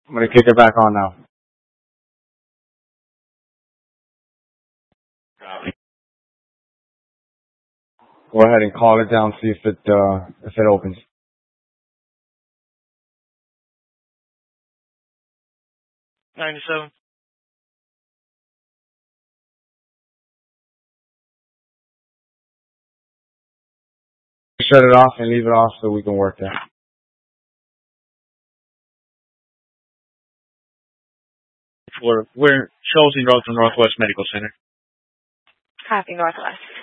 I'm gonna kick it back on now. Go ahead and call it down, see if it opens. $97. Shut it off and leave it off so we can work that. We're Chelsea Road from Northwest Medical Center. Copy, Northwest.